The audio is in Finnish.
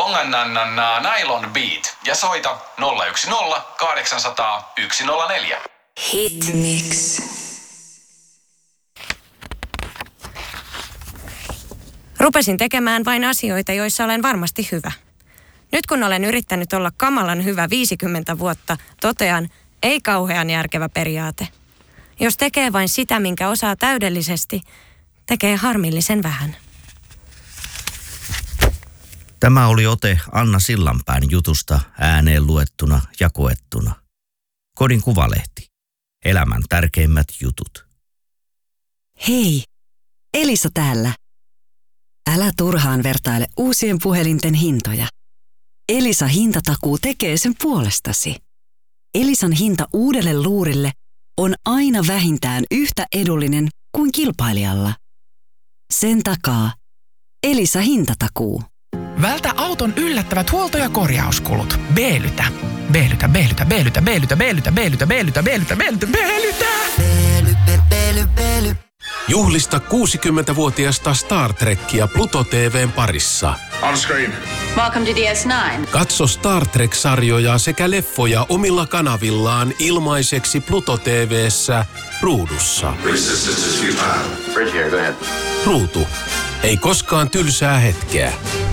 Nylon Beat ja soita 010 800 104. Hitmix. Rupesin tekemään vain asioita, joissa olen varmasti hyvä. Nyt kun olen yrittänyt olla kamalan hyvä 50 vuotta, totean, ei kauhean järkevä periaate. Jos tekee vain sitä, minkä osaa täydellisesti, tekee harmillisen vähän. Tämä oli ote Anna Sillanpään jutusta ääneen luettuna ja koettuna. Kodin Kuvalehti. Elämän tärkeimmät jutut. Hei, Elisa täällä. Älä turhaan vertaile uusien puhelinten hintoja. Elisa hintatakuu tekee sen puolestasi. Elisan hinta uudelle luurille on aina vähintään yhtä edullinen kuin kilpailijalla. Sen takaa Elisa hintatakuu. Vältä auton yllättävät huolto- ja korjauskulut. Beelytä. Beelytä, beelytä, beelytä, beelytä, beelytä, beelytä, beelytä, beelytä, beelytä, beelytä. Juhlista 60-vuotiasta Star Trekkia Pluto TV:n parissa. On screen. Welcome to DS9. Katso Star Trek-sarjoja sekä leffoja omilla kanavillaan ilmaiseksi Pluto TV:ssä ruudussa. Bridge here, go ahead. Ruutu. Ei koskaan tylsää hetkeä.